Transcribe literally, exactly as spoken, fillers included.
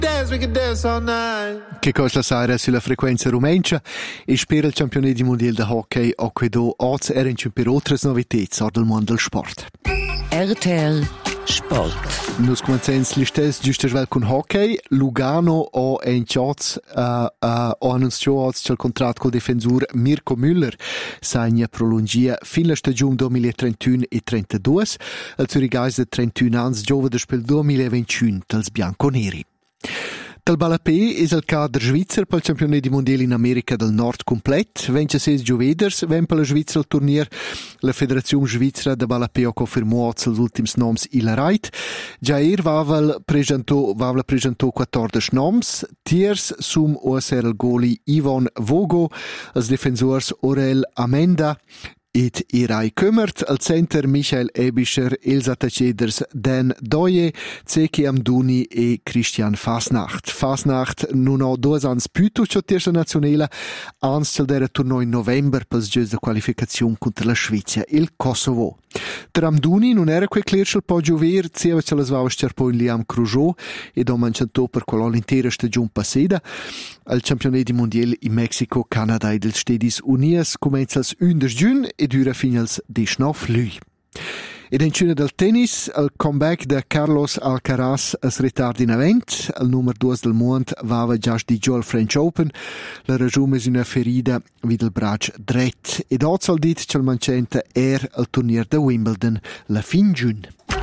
Dance, we can dance all night. Che cosa sarà sulla frequenza rumencia e spera il campionato mondiale di hockey a Quedo oggi era in per altre novità del mondo del sport. R T L Sport. Nus cominciamo l'istess giusto vel con hockey. Lugano ha iniziato a uh, uh, annunciato oggi il contratto con il difensore Mirko Müller segna prolungia fin la stagione duemilatrentuno e trentadue. Il Zürich de trentuno anni giova del spel duemilaventuno dels bianconeri. Dal Balapé è il cadre svizzero per il campionato mondiale in America del Nord complet. Vence ses gioveders, ven per la Svizzera il turnier. La Federazione Svizzera de Balapé ha confermato els ultims noms ila right. Già ieri vavel presentò, vavel presentò quattordici noms. Tiers sum osser il goli Ivan Vogo, els defensors Orel Amenda, et Irai Kümmert, al center Michael Ebischer, els attaceders Dan Doye, Zeki Amdouni e Christian Fasnacht. Fasnacht non ha due anni più ciò terza nazionale, anzi del tornò in novembre per il gioco di qualificazione contro la Svezia e il Kosovo. Der Amdouni non era quel clerc il po' giover, zeva ce la svava scerpò in Liam Crujot e da mangiato per quella l'intera stagione passata. Al campionato mondiale in Mexico, Canada e dels Stedis Unies comincia il undici giugno e dura fino al diciannove luglio. Ed in cina del tennis, il comeback di Carlos Alcaraz es ritarda in avent. Il numero due del mondo vava già di giù al French Open. La ragione è una ferita vid il braccio dret. Ed oggi al dit che il mancente er al turnier de Wimbledon la fin giugno.